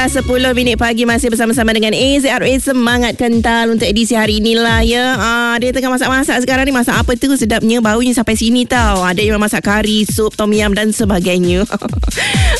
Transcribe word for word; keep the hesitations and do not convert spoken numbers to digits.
sepuluh minit pagi masih bersama-sama dengan A Z R A Semangat Kental untuk edisi hari inilah ya. Ah, dia tengah masak-masak sekarang ni. Masak apa tu sedapnya, baunya sampai sini tau. Ada yang masak kari, sup, tom yum dan sebagainya.